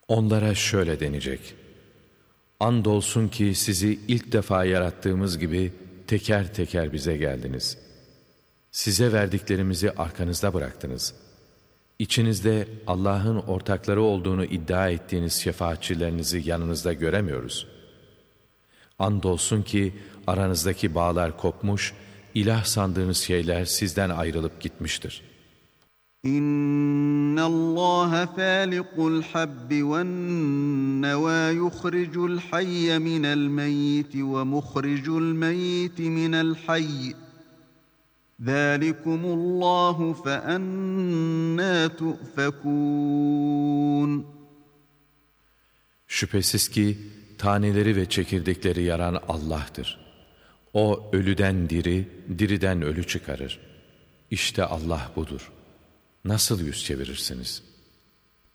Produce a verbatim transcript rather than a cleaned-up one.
Onlara şöyle denecek: Andolsun ki sizi ilk defa yarattığımız gibi teker teker bize geldiniz. Size verdiklerimizi arkanızda bıraktınız. İçinizde Allah'ın ortakları olduğunu iddia ettiğiniz şefaatçilerinizi yanınızda göremiyoruz. Andolsun ki aranızdaki bağlar kopmuş, ilah sandığınız şeyler sizden ayrılıp gitmiştir. İnna Allah fâliqul habbi ven nevâ yuhricul hayye minel meyyiti ve muhricul meyyiti minel hayy. Zâlikumullahu fe annâ tu'fekûn. Şüphesiz ki taneleri ve çekirdekleri yaran Allah'tır. O ölüden diri, diriden ölü çıkarır. İşte Allah budur. Nasıl yüz çevirirsiniz?